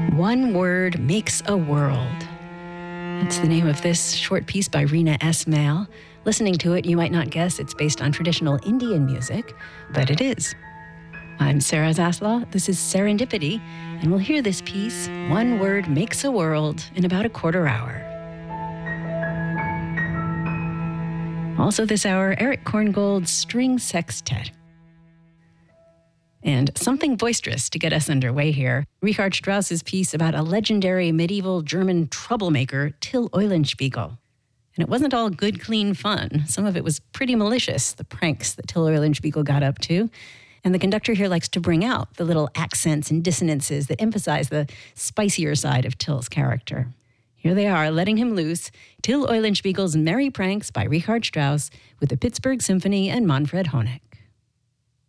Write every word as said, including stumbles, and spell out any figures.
One word makes a world. That's the name of this short piece by Rina Esmail. Listening to it, you might not guess it's based on traditional Indian music, but it is. I'm Sarah Zaslaw. This is Serendipity, and we'll hear this piece, One Word Makes a World, in about a quarter hour. Also this hour, Eric Korngold's String Sextet. And something boisterous to get us underway here. Richard Strauss's piece about a legendary medieval German troublemaker, Till Eulenspiegel. And it wasn't all good, clean fun. Some of it was pretty malicious, the pranks that Till Eulenspiegel got up to. And the conductor here likes to bring out the little accents and dissonances that emphasize the spicier side of Till's character. Here they are, letting him loose, Till Eulenspiegel's Merry Pranks by Richard Strauss with the Pittsburgh Symphony and Manfred Honeck.